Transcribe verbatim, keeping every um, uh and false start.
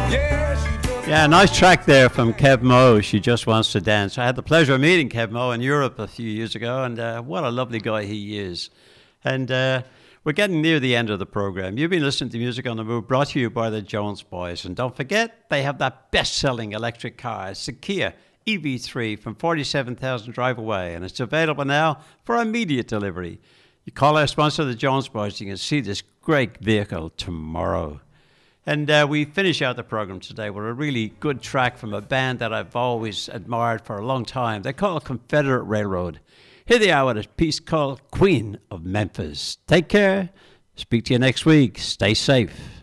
Yeah, nice track there from Kev Moe, She Just Wants to Dance. I had the pleasure of meeting Kev Moe in Europe a few years ago, and uh, what a lovely guy he is. And uh, we're getting near the end of the program. You've been listening to Music on the Move, brought to you by the Jones Boys. And don't forget, they have that best-selling electric car, it's a Kia E V three from forty-seven thousand drive away, and it's available now for immediate delivery. You call our sponsor, the Jones Boys, you can see this great vehicle tomorrow. And uh, we finish out the program today with a really good track from a band that I've always admired for a long time. They're called Confederate Railroad. Here they are with a piece called Queen of Memphis. Take care. Speak to you next week. Stay safe.